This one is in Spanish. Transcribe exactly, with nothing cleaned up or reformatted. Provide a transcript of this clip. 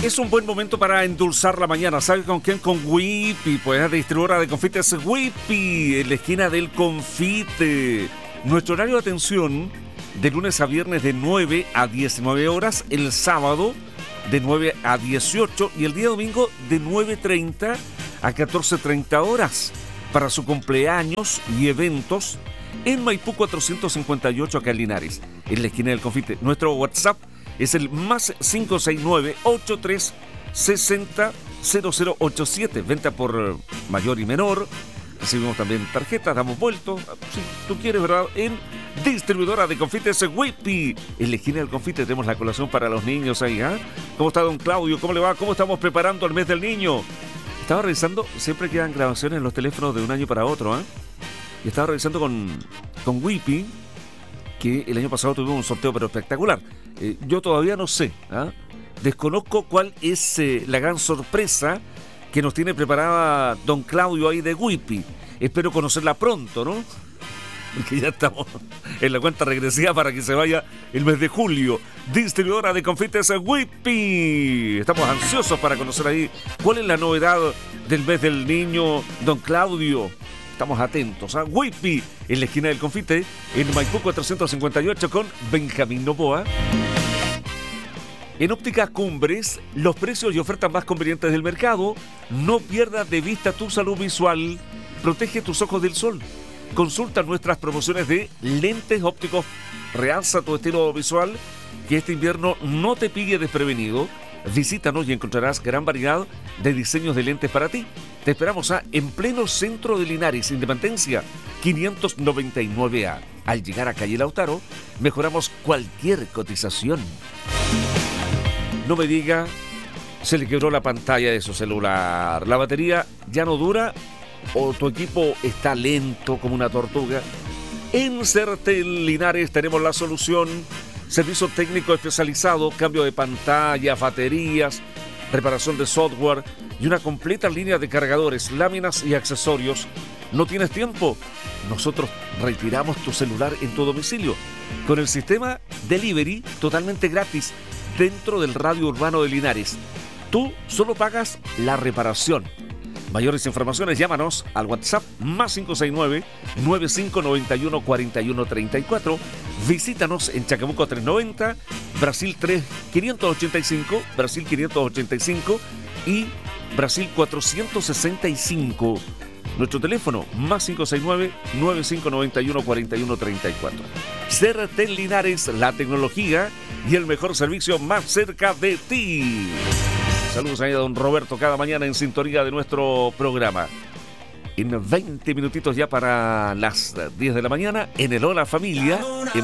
Es un buen momento para endulzar la mañana. ¿Sabe con quién? Con Whippy, pues la distribuidora de confites Whippy, en la esquina del confite. Nuestro horario de atención de lunes a viernes de nueve a diecinueve horas, el sábado de nueve a dieciocho y el día domingo de nueve treinta a catorce treinta horas para su cumpleaños y eventos en Maipú cuatrocientos cincuenta y ocho, acá en Linares, en la esquina del confite. Nuestro WhatsApp es el más cinco seis nueve, ocho tres seis cero, cero cero ocho siete. Venta por mayor y menor. Recibimos también tarjetas, damos vueltos, si tú quieres, ¿verdad? En distribuidora de confites Whippy. En la esquina del confite tenemos la colación para los niños ahí, ¿ah? ¿eh? ¿Cómo está don Claudio? ¿Cómo le va? ¿Cómo estamos preparando el mes del niño? Estaba revisando, siempre quedan grabaciones en los teléfonos de un año para otro, ¿eh? Y estaba revisando con, con Whippy, que el año pasado tuvimos un sorteo pero espectacular. Eh, yo todavía no sé, ¿ah? Desconozco cuál es eh, la gran sorpresa que nos tiene preparada don Claudio ahí de Whippy. Espero conocerla pronto, ¿no? Porque ya estamos en la cuenta regresiva para que se vaya el mes de julio. Distribuidora de confites Whippy. Estamos ansiosos para conocer ahí cuál es la novedad del mes del niño, don Claudio. Estamos atentos a Whippy en la esquina del confite en Maipú cuatrocientos cincuenta y ocho con Benjamín Novoa. En Óptica Cumbres, los precios y ofertas más convenientes del mercado. No pierdas de vista tu salud visual. Protege tus ojos del sol. Consulta nuestras promociones de lentes ópticos. Realza tu estilo visual. Que este invierno no te pille desprevenido. Visítanos y encontrarás gran variedad de diseños de lentes para ti. Te esperamos a en pleno centro de Linares, Independencia quinientos noventa y nueve A. Al llegar a calle Lautaro, mejoramos cualquier cotización. No me diga, se le quebró la pantalla de su celular, la batería ya no dura o tu equipo está lento como una tortuga. En Certel Linares tenemos la solución. Servicio técnico especializado, cambio de pantalla, baterías, reparación de software y una completa línea de cargadores, láminas y accesorios. ¿No tienes tiempo? Nosotros retiramos tu celular en tu domicilio con el sistema Delivery totalmente gratis dentro del radio urbano de Linares. Tú solo pagas la reparación. Mayores informaciones, llámanos al WhatsApp más cinco seis nueve, nueve cinco nueve uno, cuatro uno tres cuatro. Visítanos en Chacabuco trescientos noventa, Brasil tres quinientos ochenta y cinco, Brasil quinientos ochenta y cinco y Brasil cuatrocientos sesenta y cinco. Nuestro teléfono más cinco seis nueve, nueve cinco nueve uno, cuatro uno tres cuatro. Certel Linares, la tecnología y el mejor servicio más cerca de ti. Saludos ahí a don Roberto cada mañana en sintonía de nuestro programa. En veinte minutitos ya para las diez de la mañana en el Hola Familia. En